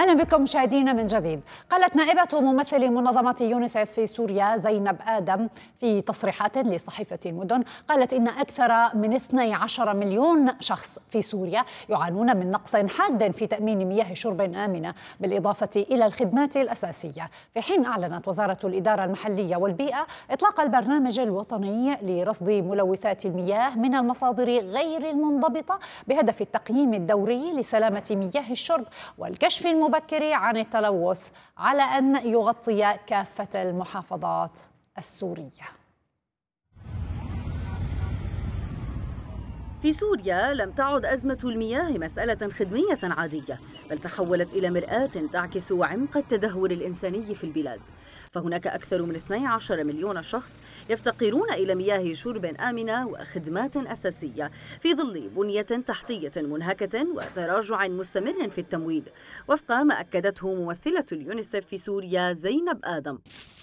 أهلا بكم مشاهدينا من جديد. قالت نائبة ممثل منظمة يونيسف في سوريا زينب آدم في تصريحات لصحيفة المدن، قالت إن أكثر من 12 مليون شخص في سوريا يعانون من نقص حاد في تأمين مياه شرب آمنة بالإضافة إلى الخدمات الأساسية، في حين أعلنت وزارة الإدارة المحلية والبيئة إطلاق البرنامج الوطني لرصد ملوثات المياه من المصادر غير المنضبطة بهدف التقييم الدوري لسلامة مياه الشرب والكشف المبكر عن التلوث على أن يغطي كافة المحافظات السورية. في سوريا لم تعد أزمة المياه مسألة خدمية عادية، بل تحولت إلى مرآة تعكس عمق التدهور الإنساني في البلاد. فهناك أكثر من 12 مليون شخص يفتقرون إلى مياه شرب آمنة وخدمات أساسية في ظل بنية تحتية منهكة وتراجع مستمر في التمويل، وفق ما أكدته ممثلة اليونيسف في سوريا زينب آدم.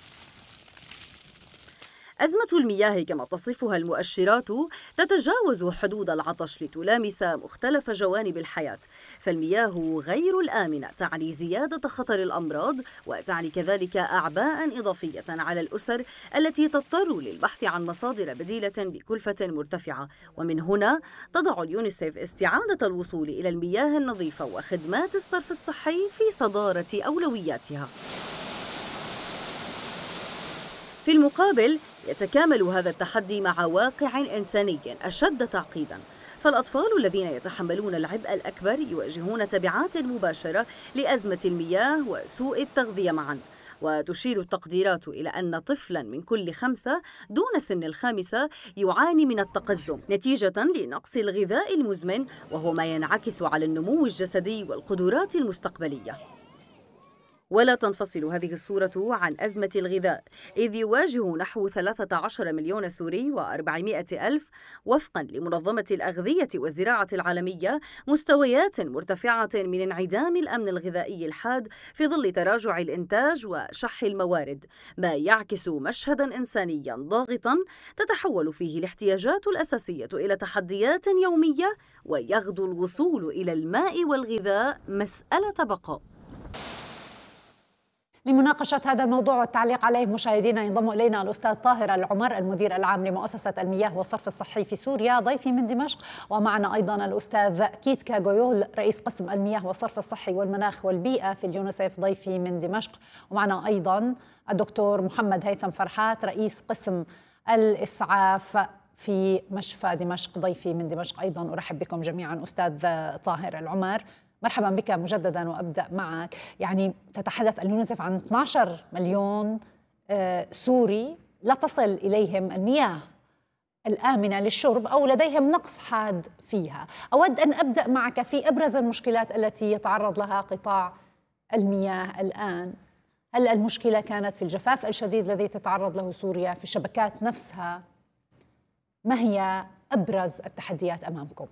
أزمة المياه كما تصفها المؤشرات تتجاوز حدود العطش لتلامس مختلف جوانب الحياة، فالمياه غير الآمنة تعني زيادة خطر الأمراض، وتعني كذلك أعباء إضافية على الأسر التي تضطر للبحث عن مصادر بديلة بكلفة مرتفعة. ومن هنا تضع اليونيسف استعادة الوصول إلى المياه النظيفة وخدمات الصرف الصحي في صدارة أولوياتها. في المقابل يتكامل هذا التحدي مع واقع إنساني أشد تعقيداً، فالأطفال الذين يتحملون العبء الأكبر يواجهون تبعات مباشرة لأزمة المياه وسوء التغذية معاً. وتشير التقديرات إلى أن طفلاً من كل 5 دون سن 5 يعاني من التقزم نتيجة لنقص الغذاء المزمن، وهو ما ينعكس على النمو الجسدي والقدرات المستقبلية. ولا تنفصل هذه الصورة عن أزمة الغذاء، إذ يواجه نحو 13 مليون سوري و400 ألف وفقا لمنظمة الأغذية والزراعة العالمية مستويات مرتفعة من انعدام الأمن الغذائي الحاد في ظل تراجع الإنتاج وشح الموارد، ما يعكس مشهدا إنسانيا ضاغطا تتحول فيه الاحتياجات الأساسية إلى تحديات يومية، ويغدو الوصول إلى الماء والغذاء مسألة بقاء. لمناقشة هذا الموضوع والتعليق عليه مشاهدينا ينضم إلينا الأستاذ طاهر العمر المدير العام لمؤسسة المياه والصرف الصحي في سوريا ضيفي من دمشق، ومعنا أيضا الأستاذ كيتكا جويول رئيس قسم المياه والصرف الصحي والمناخ والبيئة في اليونيسف ضيفي من دمشق، ومعنا أيضا الدكتور محمد هيثم فرحات رئيس قسم الإسعاف في مشفى دمشق ضيفي من دمشق أيضا. أرحب بكم جميعا. أستاذ طاهر العمر، مرحبا بك مجددا، وأبدأ معك. يعني تتحدث اليونيسف عن 12 مليون سوري لا تصل إليهم المياه الآمنة للشرب أو لديهم نقص حاد فيها. أود أن أبدأ معك في أبرز المشكلات التي يتعرض لها قطاع المياه الآن. هل المشكلة كانت في الجفاف الشديد الذي تتعرض له سوريا في الشبكات نفسها؟ ما هي أبرز التحديات أمامكم؟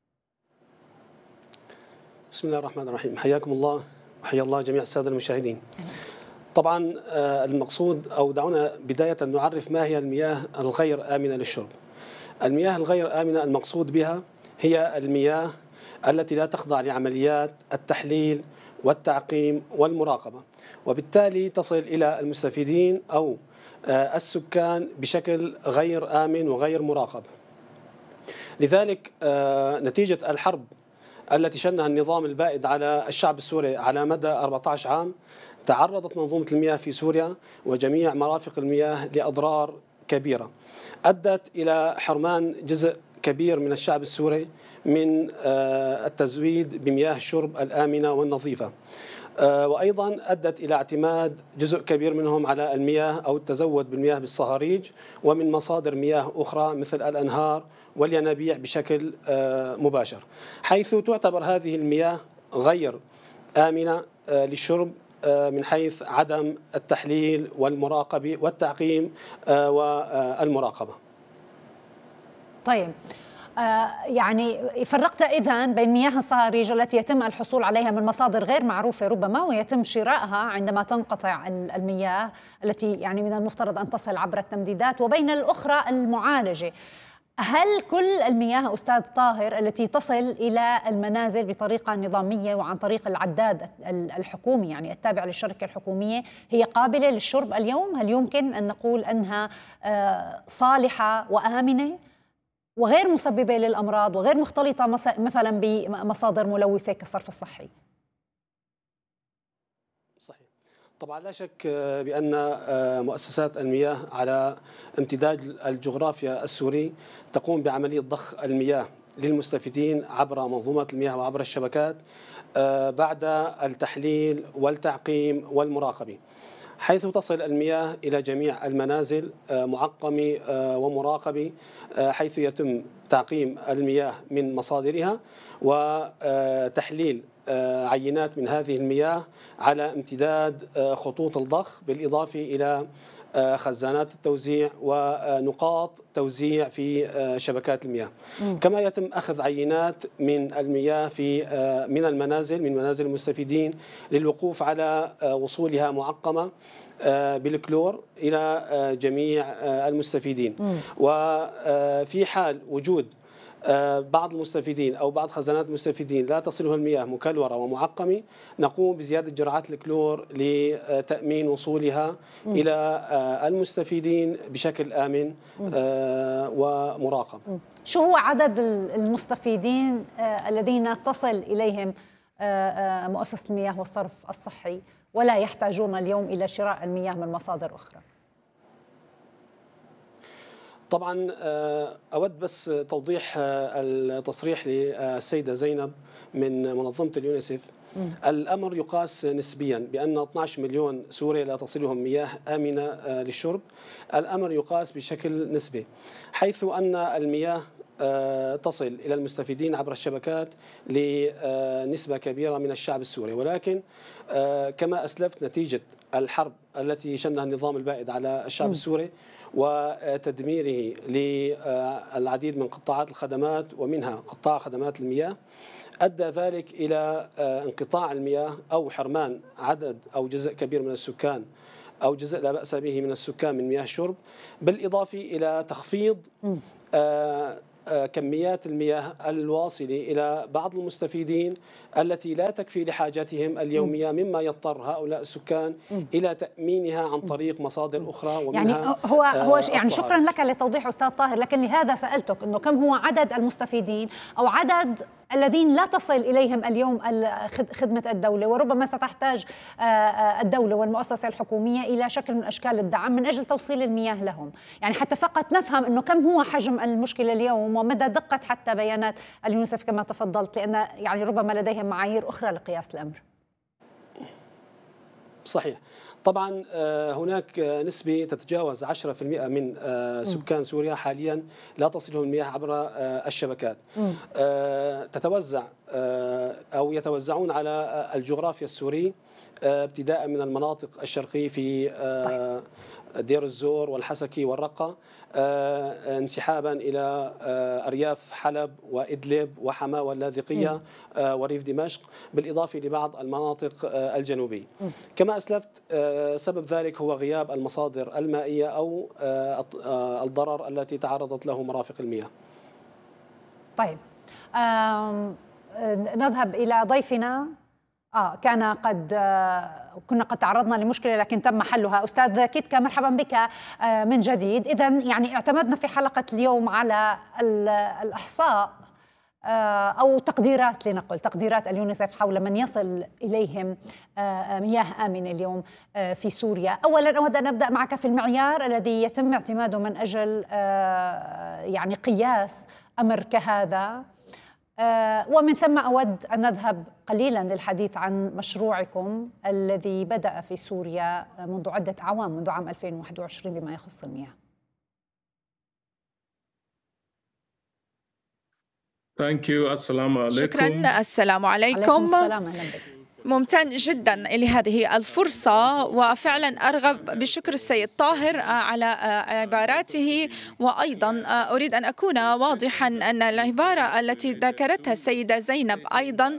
بسم الله الرحمن الرحيم. حياكم الله وحيا الله جميع السادة المشاهدين. طبعا المقصود، أو دعونا بداية نعرف ما هي المياه الغير آمنة للشرب. المياه الغير آمنة المقصود بها هي المياه التي لا تخضع لعمليات التحليل والتعقيم والمراقبة، وبالتالي تصل إلى المستفيدين أو السكان بشكل غير آمن وغير مراقب. لذلك نتيجة الحرب التي شنها النظام البائد على الشعب السوري على مدى 14 عام، تعرضت منظومة المياه في سوريا وجميع مرافق المياه لأضرار كبيرة أدت إلى حرمان جزء كبير من الشعب السوري من التزويد بمياه الشرب الآمنة والنظيفة، وأيضا أدت إلى اعتماد جزء كبير منهم على المياه أو التزود بالمياه بالصهاريج ومن مصادر مياه أخرى مثل الأنهار والينابيع بشكل مباشر، حيث تعتبر هذه المياه غير آمنة للشرب من حيث عدم التحليل والمراقبة والتعقيم والمراقبة. طيب، يعني فرقت إذن بين مياه الصهاريج التي يتم الحصول عليها من مصادر غير معروفة ربما ويتم شرائها عندما تنقطع المياه التي يعني من المفترض أن تصل عبر التمديدات، وبين الأخرى المعالجة. هل كل المياه أستاذ طاهر التي تصل إلى المنازل بطريقة نظامية وعن طريق العداد الحكومي يعني التابع للشركة الحكومية هي قابلة للشرب اليوم؟ هل يمكن أن نقول أنها صالحة وآمنة وغير مسببة للأمراض وغير مختلطة مثلا بمصادر ملوثة كالصرف الصحي؟ صحيح. طبعا لا شك بأن مؤسسات المياه على امتداد الجغرافيا السوري تقوم بعملية ضخ المياه للمستفيدين عبر منظومة المياه وعبر الشبكات بعد التحليل والتعقيم والمراقبة، حيث تصل المياه إلى جميع المنازل معقمة ومراقبة، حيث يتم تعقيم المياه من مصادرها وتحليل عينات من هذه المياه على امتداد خطوط الضخ، بالإضافة إلى خزانات التوزيع ونقاط توزيع في شبكات المياه. كما يتم أخذ عينات من المياه من منازل المستفيدين للوقوف على وصولها معقمة بالكلور إلى جميع المستفيدين. وفي حال وجود بعض المستفيدين أو بعض خزانات المستفيدين لا تصلها المياه مكلورة ومعقمة، نقوم بزيادة جرعات الكلور لتأمين وصولها إلى المستفيدين بشكل آمن ومراقب. شو هو عدد المستفيدين الذين تصل إليهم مؤسسة المياه والصرف الصحي ولا يحتاجون اليوم إلى شراء المياه من مصادر أخرى؟ طبعا أود بس توضيح التصريح للسيدة زينب من منظمة اليونيسف. الأمر يقاس نسبيا بأن 12 مليون سوري لا تصلهم مياه آمنة للشرب. الأمر يقاس بشكل نسبي، حيث أن المياه تصل إلى المستفيدين عبر الشبكات لنسبة كبيرة من الشعب السوري، ولكن كما أسلفت نتيجة الحرب التي شنها النظام البائد على الشعب السوري وتدميره للعديد من قطاعات الخدمات ومنها قطاع خدمات المياه، أدى ذلك إلى انقطاع المياه أو حرمان عدد أو جزء كبير من السكان أو جزء لا بأس به من السكان من مياه الشرب، بالإضافة إلى تخفيض كميات المياه الواصلة إلى بعض المستفيدين التي لا تكفي لحاجاتهم اليومية، مما يضطر هؤلاء السكان إلى تأمينها عن طريق مصادر أخرى ومنها يعني هو يعني شكرا لك لتوضيح أستاذ طاهر، لكن لهذا سألتك أنه كم هو عدد المستفيدين أو عدد الذين لا تصل إليهم اليوم خدمة الدولة، وربما ستحتاج الدولة والمؤسسة الحكومية إلى شكل من أشكال الدعم من أجل توصيل المياه لهم، يعني حتى فقط نفهم أنه كم هو حجم المشكلة اليوم ومدى دقة حتى بيانات اليونيسف كما تفضلت، لأن يعني ربما لديهم معايير أخرى لقياس الأمر. صحيح. طبعا هناك نسبة تتجاوز 10% من سكان سوريا حاليا لا تصلهم المياه عبر الشبكات. تتوزع أو يتوزعون على الجغرافيا السوري ابتداء من المناطق الشرقية في دير الزور والحسكي والرقة، انسحابا إلى أرياف حلب وإدلب وحما واللاذقية وريف دمشق، بالإضافة لبعض المناطق الجنوبية. كما أسلفت سبب ذلك هو غياب المصادر المائية أو الضرر التي تعرضت له مرافق المياه. طيب نذهب إلى ضيفنا. كنا قد تعرضنا لمشكلة لكن تم حلها. أستاذ كيتكا مرحبا بك من جديد. إذن يعني اعتمدنا في حلقة اليوم على الإحصاء أو تقديرات، لنقل تقديرات اليونيسف حول من يصل إليهم مياه آمنة اليوم في سوريا. أولا أود أن أبدأ معك في المعيار الذي يتم اعتماده من أجل يعني قياس أمر كهذا، ومن ثم أود أن نذهب قليلا للحديث عن مشروعكم الذي بدأ في سوريا منذ عدة أعوام، منذ عام 2021 بما يخص المياه. السلام عليكم. شكرا. السلام عليكم. السلام، أهلا بك. ممتن جدا لهذه الفرصة، وفعلا أرغب بشكر السيد طاهر على عباراته، وأيضا أريد أن أكون واضحا أن العبارة التي ذكرتها السيدة زينب أيضا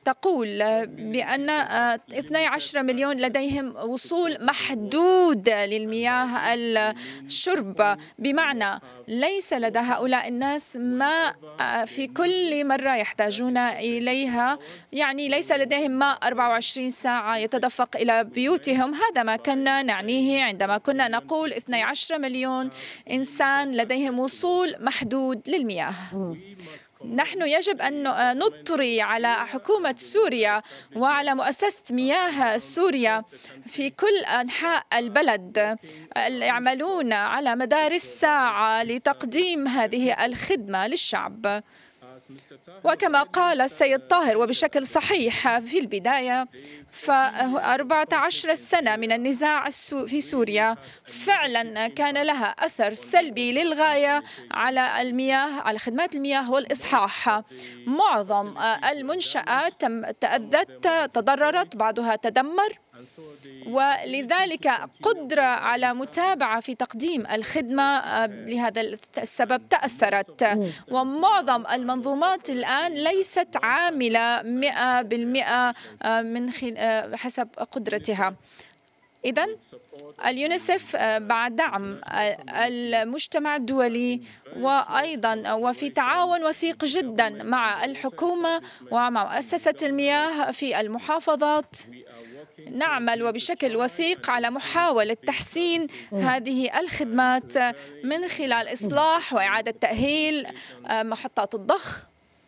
تقول بأن 12 مليون لديهم وصول محدود للمياه الشرب، بمعنى ليس لدى هؤلاء الناس ماء في كل مرة يحتاجون إليها، يعني ليس لديهم ماء 24 ساعة يتدفق إلى بيوتهم. هذا ما كنا نعنيه عندما كنا نقول 12 مليون إنسان لديهم وصول محدود للمياه. نحن يجب أن نطري على حكومة سوريا وعلى مؤسسة مياه سوريا في كل أنحاء البلد يعملون على مدار الساعة لتقديم هذه الخدمة للشعب. وكما قال السيد طاهر وبشكل صحيح في البداية، ف14 سنة من النزاع في سوريا فعلا كان لها أثر سلبي للغاية على المياه، على خدمات المياه والإصحاح. معظم المنشآت تأذت، تضررت، بعضها تدمر، ولذلك قدرة على متابعة في تقديم الخدمة لهذا السبب تأثرت، ومعظم المنظومات الآن ليست عاملة 100% من حسب قدرتها. إذن اليونيسف بعد دعم المجتمع الدولي وأيضا وفي تعاون وثيق جدا مع الحكومة ومع مؤسسة المياه في المحافظات نعمل وبشكل وثيق على محاولة تحسين هذه الخدمات من خلال إصلاح وإعادة تأهيل محطات الضخ،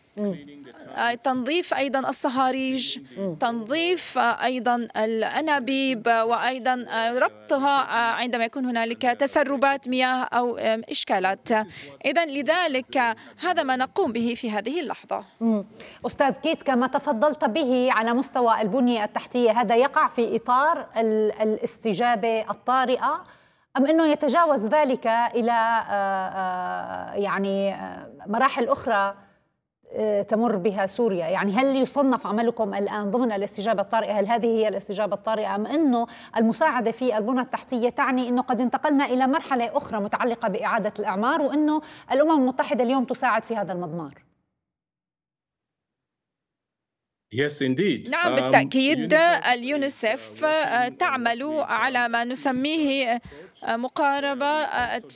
تنظيف أيضا الصهاريج، تنظيف أيضا الأنابيب، وأيضا ربطها عندما يكون هنالك تسربات مياه أو إشكالات. إذن لذلك هذا ما نقوم به في هذه اللحظة. أستاذ كيت، كما تفضلت به على مستوى البنية التحتية، هذا يقع في إطار الاستجابة الطارئة أم أنه يتجاوز ذلك إلى يعني مراحل أخرى تمر بها سوريا؟ يعني هل يصنف عملكم الآن ضمن الاستجابة الطارئة؟ هل هذه هي الاستجابة الطارئة أم أنه المساعدة في البنى التحتية تعني أنه قد انتقلنا إلى مرحلة أخرى متعلقة بإعادة الإعمار وأنه الأمم المتحدة اليوم تساعد في هذا المضمار؟ Yes, indeed. نعم بالتأكيد، اليونيسف تعمل على ما نسميه مقاربة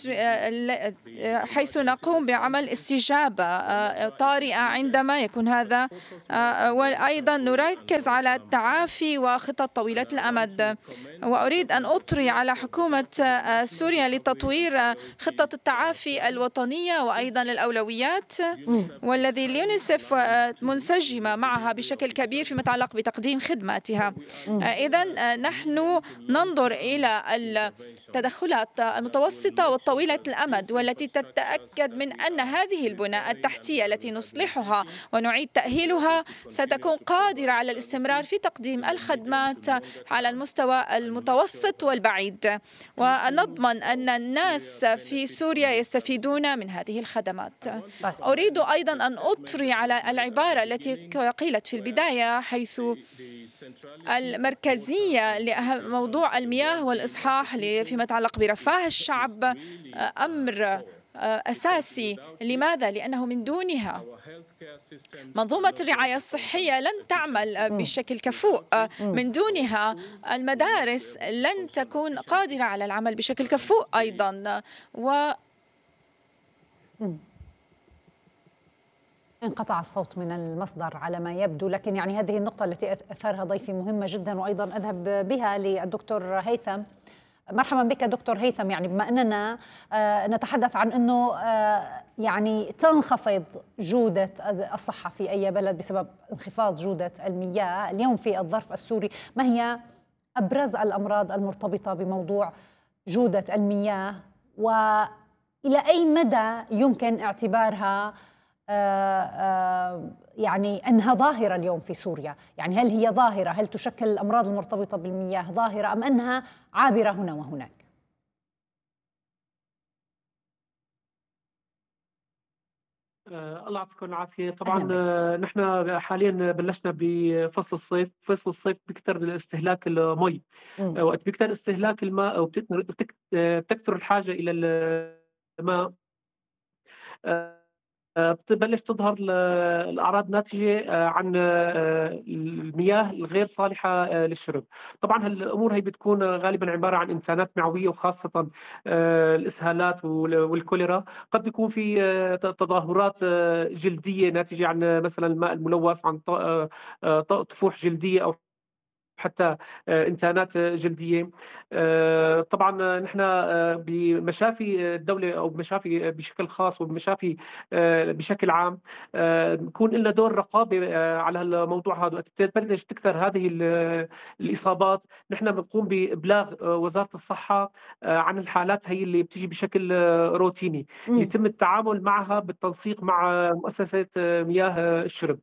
حيث نقوم بعمل استجابة طارئة عندما يكون هذا، وأيضا نركز على التعافي وخطط طويلة الأمد. وأريد أن أطري على حكومة سوريا لتطوير خطة التعافي الوطنية وأيضا الأولويات، والذي اليونيسف منسجمة معها بشكل كبير فيما يتعلق بتقديم خدماتها. إذن نحن ننظر إلى التدخلات المتوسطة والطويلة الأمد، والتي تتأكد من أن هذه البنى التحتية التي نصلحها ونعيد تأهيلها ستكون قادرة على الاستمرار في تقديم الخدمات على المستوى المتوسط والبعيد، ونضمن أن الناس في سوريا يستفيدون من هذه الخدمات. أريد أيضا أن أطري على العبارة التي قيلت في البداية، حيث المركزية لموضوع المياه والإصحاح فيما يتعلق برفاه الشعب أمر أساسي. لماذا؟ لأنه من دونها منظومة الرعاية الصحية لن تعمل بشكل كفؤ، من دونها المدارس لن تكون قادرة على العمل بشكل كفؤ أيضا. انقطع الصوت من المصدر على ما يبدو، لكن يعني هذه النقطة التي أثارها ضيفي مهمة جدا، وأيضا أذهب بها للدكتور هيثم. مرحبا بك دكتور هيثم. يعني بما أننا نتحدث عن أنه يعني تنخفض جودة الصحة في أي بلد بسبب انخفاض جودة المياه، اليوم في الظرف السوري ما هي أبرز الأمراض المرتبطة بموضوع جودة المياه، وإلى أي مدى يمكن اعتبارها يعني أنها ظاهرة اليوم في سوريا؟ يعني هل هي ظاهرة؟ هل تشكل الأمراض المرتبطة بالمياه ظاهرة أم أنها عابرة هنا وهناك؟ الله يعطيكم العافية. طبعا نحن حاليا بلشنا بفصل الصيف. فصل الصيف بيكتر استهلاك المي، وقت بيكتر استهلاك الماء وبتكثر الحاجة إلى الماء، بتبلش تظهر الأعراض ناتجة عن المياه الغير صالحة للشرب. طبعا الأمور هي بتكون غالبا عبارة عن إنسانات معوية، وخاصة الإسهالات والكوليرا. قد يكون في تظاهرات جلدية ناتجة عن مثلا الماء الملوث، عن طفوح جلدية أو حتى انتانات جلديه. طبعا نحن بمشافي الدوله او بمشافي بشكل خاص وبمشافي بشكل عام بكون لنا دور رقابه على الموضوع هذا. بتبلش تكثر هذه الاصابات، نحن بنقوم بابلاغ وزاره الصحه عن الحالات هي اللي بتيجي بشكل روتيني، يتم التعامل معها بالتنسيق مع مؤسسه مياه الشرب.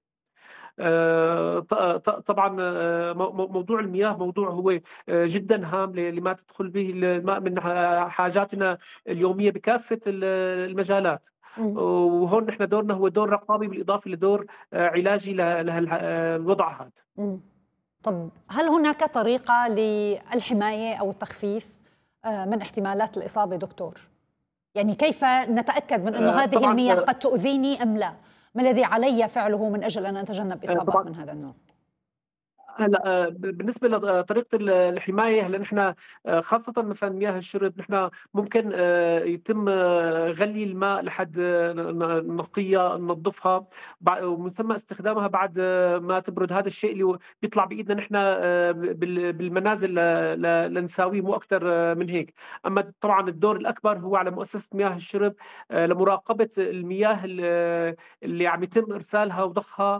طبعا موضوع المياه موضوع هو جدا هام لما تدخل به الماء من حاجاتنا اليومية بكافة المجالات. وهون نحن دورنا هو دور رقابي بالإضافة لدور علاجي للوضع هذا. طب هل هناك طريقة للحماية أو التخفيف من احتمالات الإصابة دكتور؟ يعني كيف نتأكد من أنه هذه المياه قد تؤذيني أم لا؟ ما الذي علي فعله من أجل أن أتجنب إصابات من هذا النوع؟ هلا بالنسبه لطريقه الحمايه، هلا نحن خاصه مثلا مياه الشرب نحن ممكن يتم غلي الماء لحد نقيها ننظفها، ومن ثم استخدامها بعد ما تبرد. هذا الشيء اللي بيطلع بايدنا نحن بالمنازل لنساويه، مو اكثر من هيك. اما طبعا الدور الاكبر هو على مؤسسه مياه الشرب لمراقبه المياه اللي عم يتم ارسالها وضخها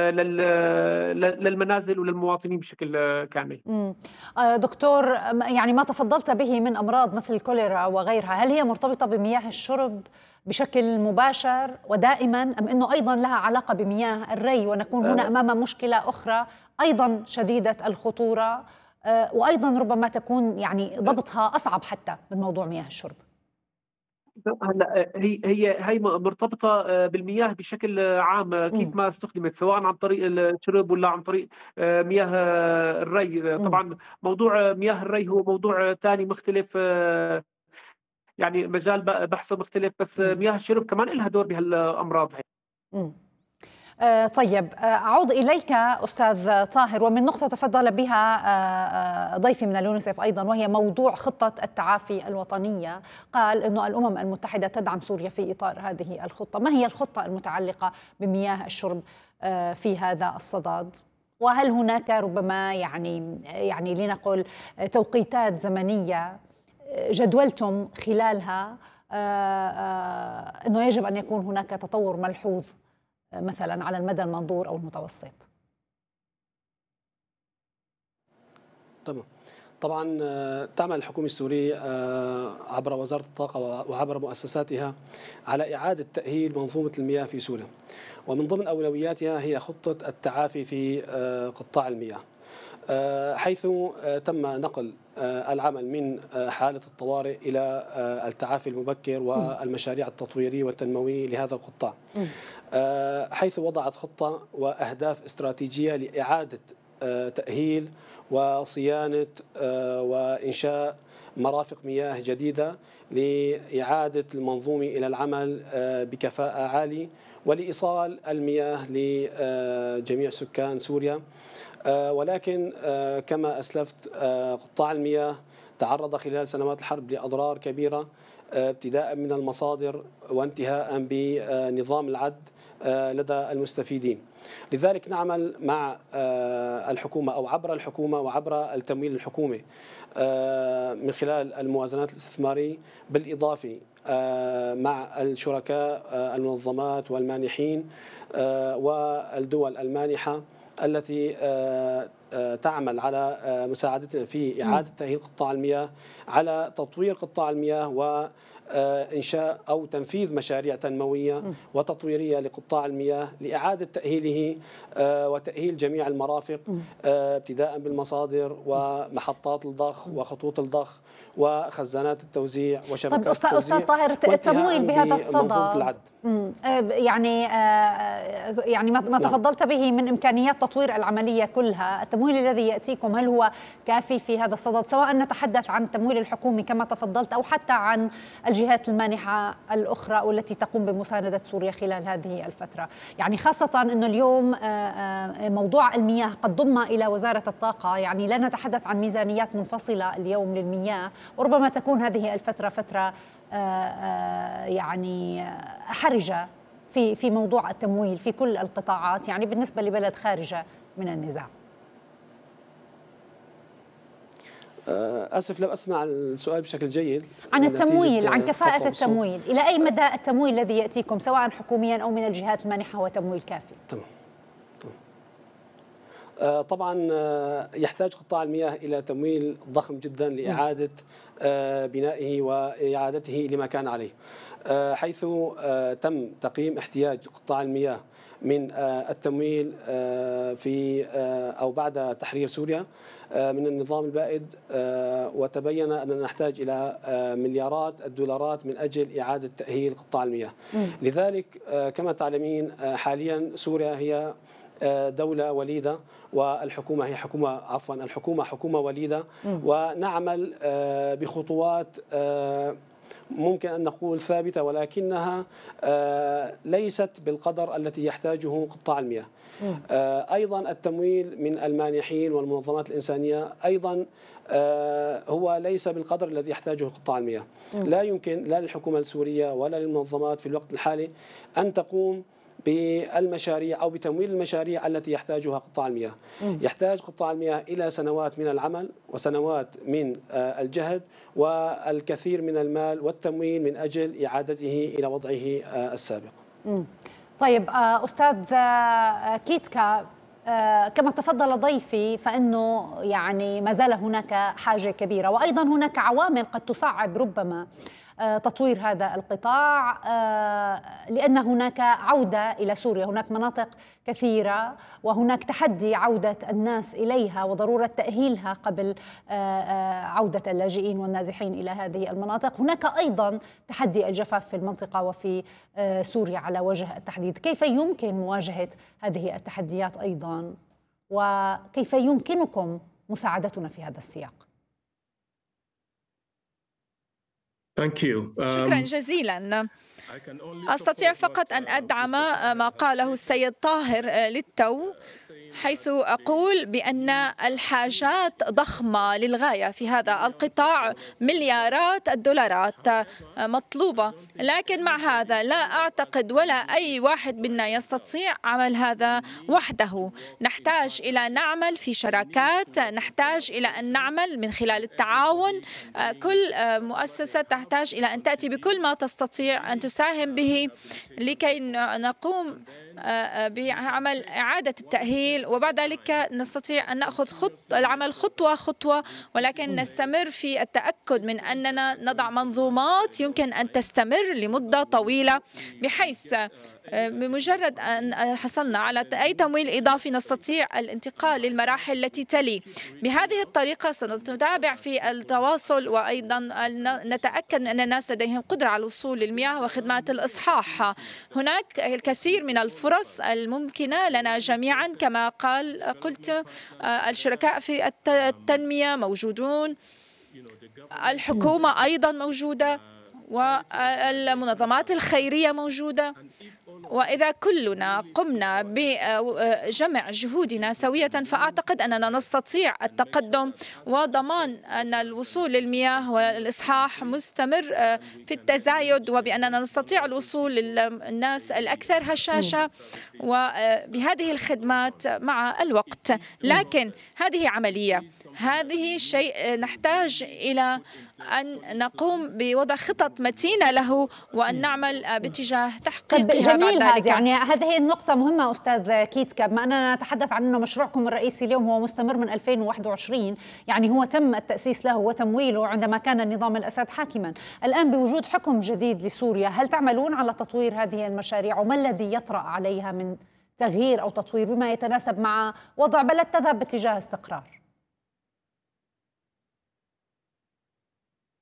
للمنازل وللمواطنين بشكل كامل. دكتور، يعني ما تفضلت به من أمراض مثل الكوليرا وغيرها، هل هي مرتبطة بمياه الشرب بشكل مباشر ودائما، أم أنه أيضا لها علاقة بمياه الري، ونكون هنا أمام مشكلة أخرى أيضا شديدة الخطورة وأيضا ربما تكون يعني ضبطها أصعب حتى من موضوع مياه الشرب؟ هلا هي مرتبطه بالمياه بشكل عام، كيف ما استخدمت سواء عن طريق الشرب ولا عن طريق مياه الري. طبعا موضوع مياه الري هو موضوع ثاني مختلف، يعني مجال بحثه مختلف، بس مياه الشرب كمان لها دور بهالامراض هي. طيب، أعود إليك أستاذ طاهر، ومن نقطة تفضل بها ضيفي من اليونيسف أيضا، وهي موضوع خطة التعافي الوطنية. قال أنه الأمم المتحدة تدعم سوريا في إطار هذه الخطة. ما هي الخطة المتعلقة بمياه الشرب في هذا الصدد؟ وهل هناك ربما يعني لنقل توقيتات زمنية جدولتم خلالها أنه يجب أن يكون هناك تطور ملحوظ مثلا على المدى المنظور أو المتوسط؟ طبعا تعمل الحكومة السورية عبر وزارة الطاقة وعبر مؤسساتها على إعادة تأهيل منظومة المياه في سوريا، ومن ضمن أولوياتها هي خطة التعافي في قطاع المياه، حيث تم نقل العمل من حالة الطوارئ إلى التعافي المبكر والمشاريع التطويرية والتنموية لهذا القطاع، حيث وضعت خطة وأهداف استراتيجية لإعادة تأهيل وصيانة وإنشاء مرافق مياه جديدة لإعادة المنظومة إلى العمل بكفاءة عالية ولإيصال المياه لجميع سكان سوريا. ولكن كما أسلفت، قطاع المياه تعرض خلال سنوات الحرب لأضرار كبيرة، ابتداء من المصادر وانتهاء بنظام العد لدى المستفيدين. لذلك نعمل مع الحكومة أو عبر الحكومة وعبر التمويل الحكومي من خلال الموازنات الاستثمارية، بالإضافة مع الشركاء المنظمات والمانحين والدول المانحة التي تعمل على مساعدتنا في إعادة تأهيل قطاع المياه، على تطوير قطاع المياه وإنشاء أو تنفيذ مشاريع تنموية وتطويرية لقطاع المياه لإعادة تأهيله وتأهيل جميع المرافق، ابتداء بالمصادر ومحطات الضخ وخطوط الضخ وخزانات التوزيع وشبكات التوزيع. طب أستاذ طاهر، التمويل بهذا الصدد يعني ما تفضلت به من إمكانيات تطوير العملية كلها، التمويل الذي يأتيكم هل هو كافي في هذا الصدد، سواء نتحدث عن التمويل الحكومي كما تفضلت أو حتى عن الجهات المانحة الأخرى والتي تقوم بمساندة سوريا خلال هذه الفترة؟ يعني خاصة أنه اليوم موضوع المياه قد ضم إلى وزارة الطاقة، يعني لا نتحدث عن ميزانيات منفصلة اليوم للمياه، وربما تكون هذه الفترة فترة يعني حرجة في موضوع التمويل في كل القطاعات، يعني بالنسبة لبلد خارجة من النزاع. آسف لم أسمع السؤال بشكل جيد. عن التمويل، عن كفاءة التمويل، إلى أي مدى التمويل الذي يأتيكم سواء حكوميا أو من الجهات المانحة هو تمويل كافي؟ تمام. طبعا يحتاج قطاع المياه إلى تمويل ضخم جدا لإعادة بنائه وإعادته لما كان عليه، حيث تم تقييم احتياج قطاع المياه من التمويل في أو بعد تحرير سوريا من النظام البائد، وتبين أننا نحتاج إلى مليارات الدولارات من أجل إعادة تأهيل قطاع المياه. لذلك كما تعلمين حاليا سوريا هي دولة وليدة، والحكومة هي الحكومة حكومة وليدة، ونعمل بخطوات ممكن أن نقول ثابتة، ولكنها ليست بالقدر التي يحتاجه قطاع المياه. أيضا التمويل من المانحين والمنظمات الإنسانية أيضا هو ليس بالقدر الذي يحتاجه قطاع المياه. لا يمكن لا للحكومة السورية ولا للمنظمات في الوقت الحالي أن تقوم بالمشاريع أو بتمويل المشاريع التي يحتاجها قطاع المياه. يحتاج قطاع المياه إلى سنوات من العمل وسنوات من الجهد والكثير من المال والتمويل من أجل إعادته إلى وضعه السابق. طيب أستاذ كيتكا، كما تفضل ضيفي فإنه يعني ما زال هناك حاجة كبيرة، وأيضا هناك عوامل قد تصعب ربما تطوير هذا القطاع، لأن هناك عودة إلى سوريا، هناك مناطق كثيرة وهناك تحدي عودة الناس إليها وضرورة تأهيلها قبل عودة اللاجئين والنازحين إلى هذه المناطق. هناك أيضا تحدي الجفاف في المنطقة وفي سوريا على وجه التحديد. كيف يمكن مواجهة هذه التحديات أيضا، وكيف يمكنكم مساعدتنا في هذا السياق؟ شكرا جزيلا. أستطيع فقط أن أدعم ما قاله السيد طاهر للتو، حيث أقول بأن الحاجات ضخمة للغاية في هذا القطاع، مليارات الدولارات مطلوبة، لكن مع هذا لا أعتقد ولا أي واحد منا يستطيع عمل هذا وحده. نحتاج إلى نعمل في شراكات، نحتاج إلى أن نعمل من خلال التعاون. كل مؤسسة تحتاج إلى أن تأتي بكل ما تستطيع أن تساهم به لكي نقوم بعمل إعادة التأهيل، وبعد ذلك نستطيع أن نأخذ العمل خطوة خطوة، ولكن نستمر في التأكد من أننا نضع منظومات يمكن أن تستمر لمدة طويلة، بحيث بمجرد أن حصلنا على أي تمويل إضافي نستطيع الانتقال للمراحل التي تلي. بهذه الطريقة سنتابع في التواصل، وأيضا نتأكد من أن الناس لديهم قدرة على الوصول للمياه وخدمات الإصحاح. هناك الكثير من الفرص الممكنة لنا جميعا، كما قلت الشركاء في التنمية موجودون، الحكومة أيضا موجودة، والمنظمات الخيرية موجودة. وإذا كلنا قمنا بجمع جهودنا سوية فأعتقد أننا نستطيع التقدم وضمان أن الوصول للمياه والإصحاح مستمر في التزايد، وبأننا نستطيع الوصول للناس الأكثر هشاشة وبهذه الخدمات مع الوقت. لكن هذه عملية، هذه شيء نحتاج إلى أن نقوم بوضع خطط متينة له وأن نعمل باتجاه تحقيقها بعد ذلك. يعني هذه النقطة مهمة أستاذ كيتكا، بما أننا نتحدث عن أنه مشروعكم الرئيسي اليوم هو مستمر من 2021، يعني هو تم التأسيس له وتمويله عندما كان النظام الأسد حاكما. الآن بوجود حكم جديد لسوريا، هل تعملون على تطوير هذه المشاريع، وما الذي يطرأ عليها من تغيير أو تطوير بما يتناسب مع وضع بلد تذهب باتجاه استقرار؟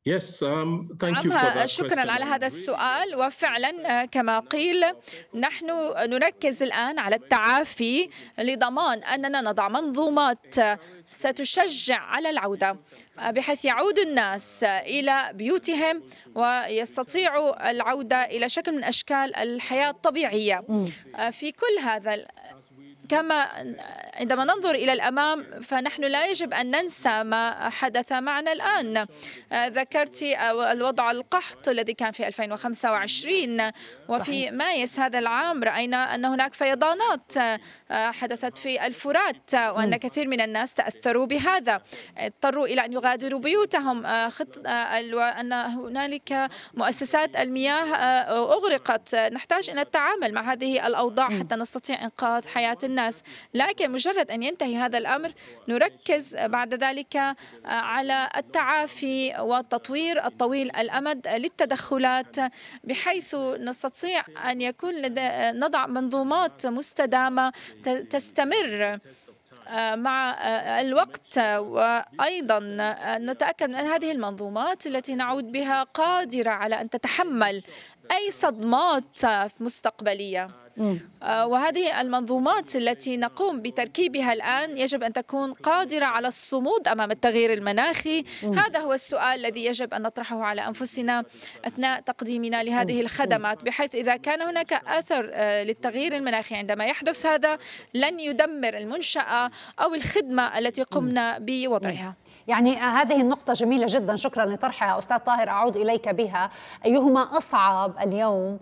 شكرا على هذا السؤال. وفعلا كما قيل نحن نركز الآن على التعافي لضمان أننا نضع منظومات ستشجع على العودة بحيث يعود الناس إلى بيوتهم ويستطيعوا العودة إلى شكل من أشكال الحياة الطبيعية. في كل هذا كما عندما ننظر إلى الأمام فنحن لا يجب أن ننسى ما حدث معنا الآن. ذكرت الوضع القحط الذي كان في 2025 وفي مايس هذا العام رأينا أن هناك فيضانات حدثت في الفرات وأن كثير من الناس تأثروا بهذا، اضطروا إلى أن يغادروا بيوتهم، وأن هنالك مؤسسات المياه أغرقت. نحتاج أن نتعامل مع هذه الأوضاع حتى نستطيع إنقاذ حياة الناس، لكن مجرد أن ينتهي هذا الأمر نركز بعد ذلك على التعافي والتطوير الطويل الأمد للتدخلات بحيث نستطيع أن يكون نضع منظومات مستدامة تستمر مع الوقت، وأيضا نتأكد أن هذه المنظومات التي نعود بها قادرة على أن تتحمل أي صدمات مستقبلية. وهذه المنظومات التي نقوم بتركيبها الآن يجب أن تكون قادرة على الصمود أمام التغيير المناخي. هذا هو السؤال الذي يجب أن نطرحه على أنفسنا أثناء تقديمنا لهذه الخدمات، بحيث إذا كان هناك أثر للتغيير المناخي عندما يحدث هذا لن يدمر المنشأة أو الخدمة التي قمنا بوضعها. يعني هذه النقطة جميلة جدا، شكرا لطرحها أستاذ طاهر. أعود إليك بها، أيهما أصعب اليوم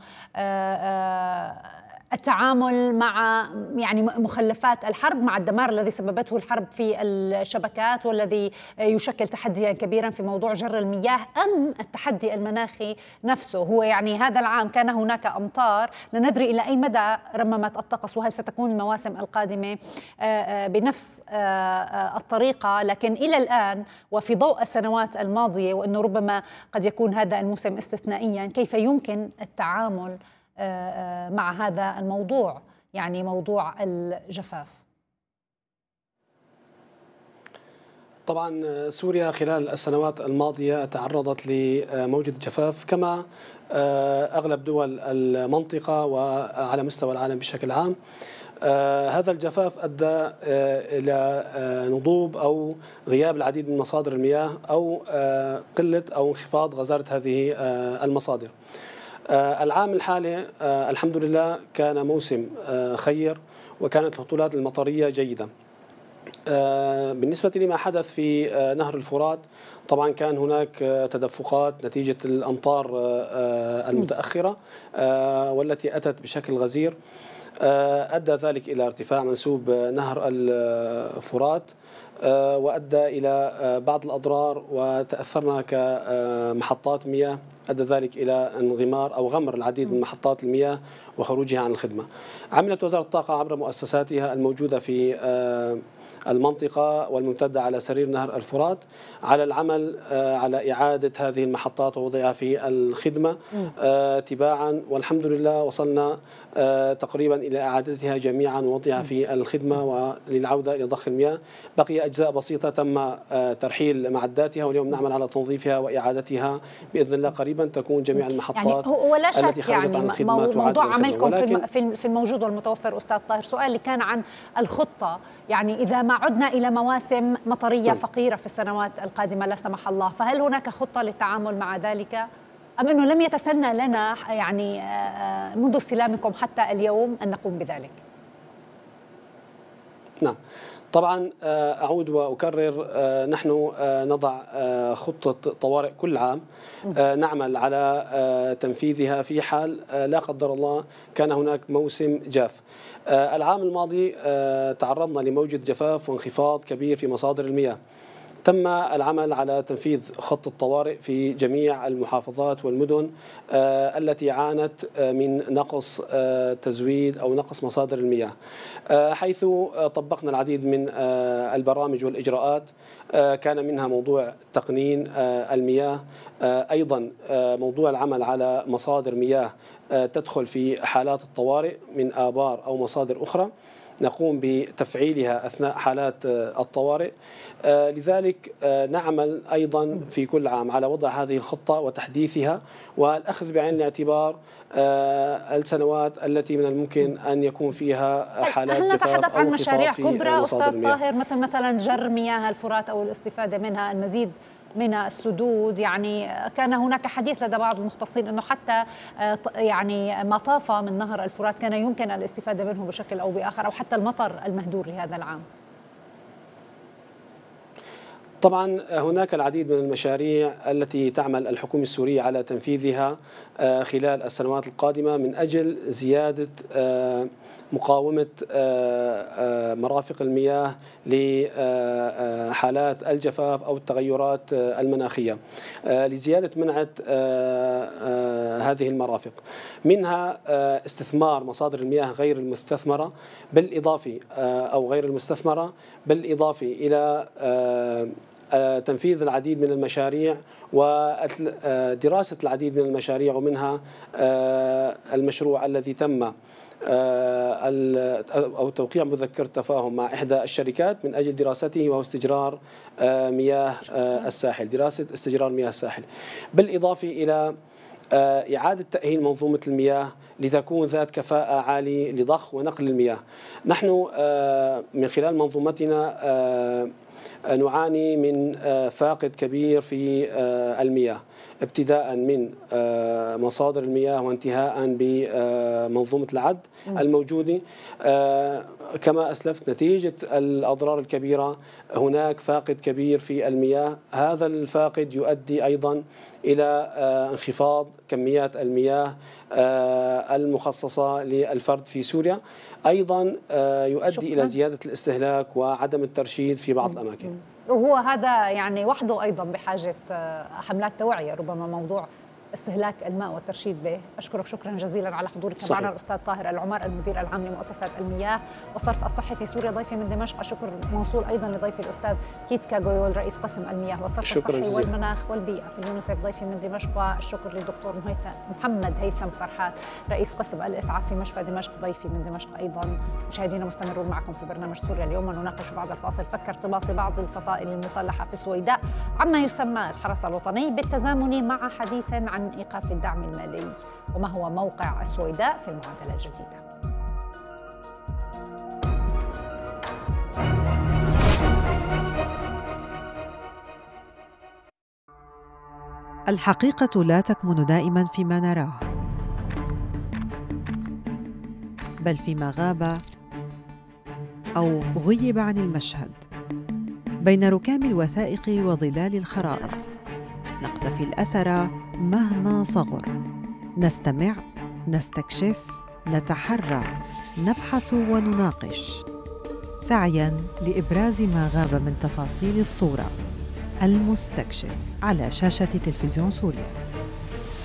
التعامل مع يعني مخلفات الحرب، مع الدمار الذي سببته الحرب في الشبكات والذي يشكل تحديا كبيرا في موضوع جر المياه، أم التحدي المناخي نفسه؟ هو يعني هذا العام كان هناك أمطار، لا ندري إلى أي مدى رممت الطقس وهل ستكون المواسم القادمة بنفس الطريقة، لكن إلى الآن وفي ضوء السنوات الماضية وأنه ربما قد يكون هذا الموسم استثنائيا، كيف يمكن التعامل مع هذا الموضوع، يعني موضوع الجفاف؟ طبعا سوريا خلال السنوات الماضية تعرضت لموجة جفاف كما أغلب دول المنطقة وعلى مستوى العالم بشكل عام. هذا الجفاف أدى إلى نضوب أو غياب العديد من مصادر المياه أو قلة أو انخفاض غزارة هذه المصادر. العام الحالي الحمد لله كان موسم خير وكانت الهطولات المطرية جيدة. بالنسبة لما حدث في نهر الفرات طبعا كان هناك تدفقات نتيجة الأمطار المتأخرة والتي أتت بشكل غزير، أدى ذلك إلى ارتفاع منسوب نهر الفرات وأدى إلى بعض الأضرار، وتأثرنا كمحطات مياه، أدى ذلك إلى انغمار أو غمر العديد من محطات المياه وخروجها عن الخدمة. عملت وزارة الطاقة عبر مؤسساتها الموجودة في المنطقة والممتدة على سرير نهر الفرات على العمل على إعادة هذه المحطات ووضعها في الخدمة تباعا، والحمد لله وصلنا تقريبا إلى إعادتها جميعا ووضعها في الخدمة وللعودة إلى ضخ المياه. بقي أجزاء بسيطة تم ترحيل معداتها، واليوم نعمل على تنظيفها وإعادتها بإذن الله قريبا تكون جميع المحطات يعني ولا شك التي خرجت عن الخدمة موضوع عملكم في الموجود والمتوفر. أستاذ طاهر، سؤالي كان عن الخطة، يعني إذا ما عدنا إلى مواسم مطرية فقيرة في السنوات القادمة لا سمح الله، فهل هناك خطة للتعامل مع ذلك أم أنه لم يتسنى لنا يعني منذ استلامكم حتى اليوم أن نقوم بذلك؟ نعم طبعا أعود وأكرر، نحن نضع خطة طوارئ كل عام نعمل على تنفيذها في حال لا قدر الله كان هناك موسم جاف. العام الماضي تعرضنا لموجة جفاف وانخفاض كبير في مصادر المياه. تم العمل على تنفيذ خط الطوارئ في جميع المحافظات والمدن التي عانت من نقص تزويد أو نقص مصادر المياه، حيث طبقنا العديد من البرامج والإجراءات، كان منها موضوع تقنين المياه، أيضا موضوع العمل على مصادر مياه تدخل في حالات الطوارئ من آبار أو مصادر أخرى، نقوم بتفعيلها أثناء حالات الطوارئ. لذلك نعمل أيضا في كل عام على وضع هذه الخطة وتحديثها والأخذ بعين الاعتبار السنوات التي من الممكن أن يكون فيها حالات هل جفاف نتحدث عن مشاريع كبرى أستاذ طاهر مثلا جر مياه الفرات أو الاستفادة منها، المزيد من السدود؟ يعني كان هناك حديث لدى بعض المختصين أنه حتى يعني ما طاف من نهر الفرات كان يمكن الاستفادة منه بشكل أو بآخر، أو حتى المطر المهدور لهذا العام. طبعا هناك العديد من المشاريع التي تعمل الحكومة السورية على تنفيذها خلال السنوات القادمة من أجل زيادة مقاومة مرافق المياه لحالات الجفاف أو التغيرات المناخية، لزيادة منعة هذه المرافق، منها استثمار مصادر المياه غير المستثمرة بالإضافة أو غير المستثمرة، بالإضافة إلى تنفيذ العديد من المشاريع ودراسة العديد من المشاريع، ومنها المشروع الذي تم أو توقيع مذكرة تفاهم مع إحدى الشركات من أجل دراسته، وهو استجرار مياه الساحل، دراسة استجرار مياه الساحل، بالإضافة إلى إعادة تأهيل منظومة المياه لتكون ذات كفاءة عالية لضخ ونقل المياه. نحن من خلال منظومتنا نعاني من فاقد كبير في المياه، ابتداء من مصادر المياه وانتهاء بمنظومة العد الموجودة. كما أسلفت نتيجة الأضرار الكبيرة هناك فاقد كبير في المياه، هذا الفاقد يؤدي أيضا إلى انخفاض كميات المياه المخصصة للفرد في سوريا، أيضا يؤدي إلى زيادة الاستهلاك وعدم الترشيد في بعض الأماكن. وهو هذا يعني وحده أيضا بحاجة حملات توعية، ربما موضوع استهلاك الماء والترشيد به. أشكرك شكرا جزيلا على حضورك معنا الأستاذ طاهر العمر، المدير العام لمؤسسة المياه والصرف الصحي في سوريا، ضيفي من دمشق. الشكر موصول أيضا لضيفي الأستاذ كيت كاغويول، رئيس قسم المياه والصرف الصحي والمناخ والبيئة في اليونيسف، ضيفي من دمشق. والشكر للدكتور محمد هيثم فرحات، رئيس قسم الإسعاف في مشفى دمشق، ضيفي من دمشق أيضا. مشاهدينا مستمرون معكم في برنامج سوريا اليوم، ونناقش بعد الفاصل فك ارتباط بعض الفصائل المسلحة في السويداء عما يسمى الحرس الوطني بالتزامن مع حديث عن إيقاف الدعم المالي، وما هو موقع السويداء في المعادلة الجديدة. الحقيقة لا تكمن دائما فيما نراه، بل فيما غاب أو غيب عن المشهد. بين ركام الوثائق وظلال الخرائط نقتفي الأثر مهما صغر، نستمع، نستكشف، نتحرى، نبحث ونناقش، سعياً لإبراز ما غاب من تفاصيل الصورة. المستكشف على شاشة تلفزيون سوريا.